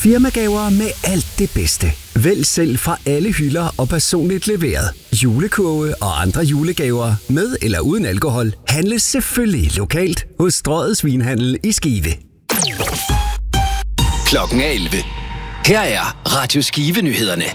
Firmagaver med alt det bedste. Vælg selv fra alle hylder og personligt leveret. Julekurve og andre julegaver med eller uden alkohol handles selvfølgelig lokalt hos Strøget Svinhandel i Skive. Klokken er 11. Her er Radio Skive-nyhederne.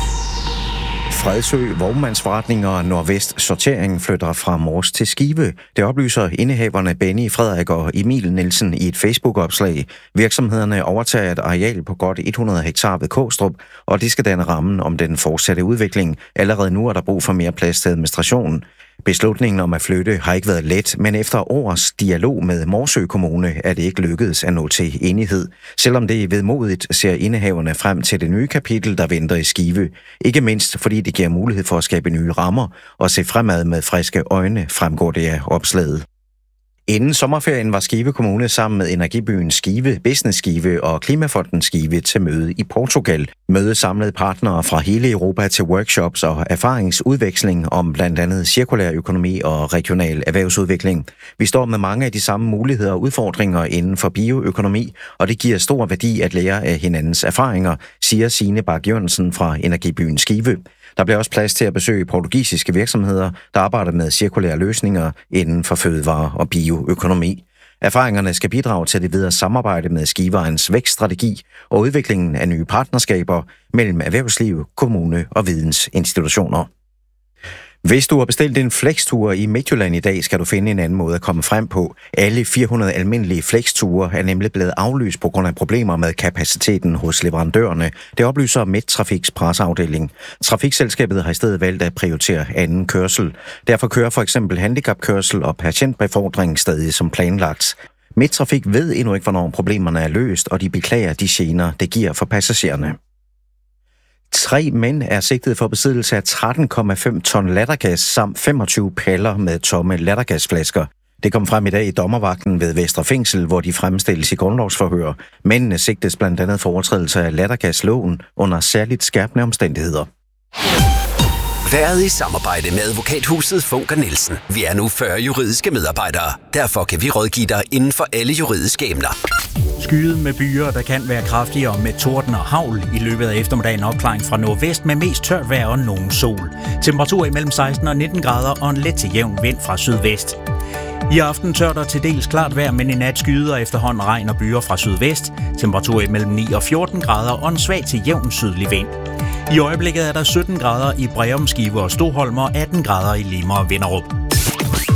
Fredsø Vognmandsforretning og Nordvest Sortering flytter fra Mors til Skive. Det oplyser indehaverne Benny Frederik og Emil Nielsen i et Facebook-opslag. Virksomhederne overtager et areal på godt 100 hektar ved Kåstrup, og det skal danne rammen om den fortsatte udvikling. Allerede nu er der brug for mere plads til administrationen. Beslutningen om at flytte har ikke været let, men efter års dialog med Morsø Kommune er det ikke lykkedes at nå til enighed. Selvom det er vedmodigt, ser indehaverne frem til det nye kapitel, der venter i Skive. Ikke mindst fordi det giver mulighed for at skabe nye rammer og se fremad med friske øjne, fremgår det af opslaget. Inden sommerferien var Skive Kommune sammen med Energibyen Skive, Business Skive og Klimafonden Skive til møde i Portugal. Mødet samlede partnere fra hele Europa til workshops og erfaringsudveksling om blandt andet cirkulær økonomi og regional erhvervsudvikling. Vi står med mange af de samme muligheder og udfordringer inden for bioøkonomi, og det giver stor værdi at lære af hinandens erfaringer, siger Signe Bak Jørgensen fra Energibyen Skive. Der bliver også plads til at besøge portugisiske virksomheder, der arbejder med cirkulære løsninger inden for fødevare og bioøkonomi. Erfaringerne skal bidrage til det videre samarbejde med Skiveejens vækststrategi og udviklingen af nye partnerskaber mellem erhvervsliv, kommune og vidensinstitutioner. Hvis du har bestilt en flextur i Midtjylland i dag, skal du finde en anden måde at komme frem på. Alle 400 almindelige flexture er nemlig blevet aflyst på grund af problemer med kapaciteten hos leverandørerne. Det oplyser Midttrafiks presseafdeling. Trafikselskabet har i stedet valgt at prioritere anden kørsel. Derfor kører for eksempel handicapkørsel og patientbefordring stadig som planlagt. Midttrafik ved endnu ikke, hvornår problemerne er løst, og de beklager de gener, det giver for passagererne. 3 mænd er sigtet for besiddelse af 13,5 ton lattergas samt 25 paller med tomme lattergasflasker. Det kom frem i dag i dommervagten ved Vestre Fængsel, hvor de fremstilles i grundlovsforhør. Mændene sigtes blandt andet for overtrædelse af lattergasloven under særligt skærpende omstændigheder. Været i samarbejde med advokathuset Funker Nielsen. Vi er nu 40 juridiske medarbejdere. Derfor kan vi rådgive dig inden for alle juridiske emner. Skyet med byer, der kan være kraftigere med torden og hagl. I løbet af eftermiddagen opklaring fra nordvest med mest tørt vejr og nogen sol. Temperatur imellem 16 og 19 grader og en let til jævn vind fra sydvest. I aften tørt og til dels klart vejr, men i nat skyder efterhånden regn og byer fra sydvest. Temperatur imellem 9 og 14 grader og en svag til jævn sydlig vind. I øjeblikket er der 17 grader i Breum, Skive og Stoholm og 18 grader i Lima og Vinderup.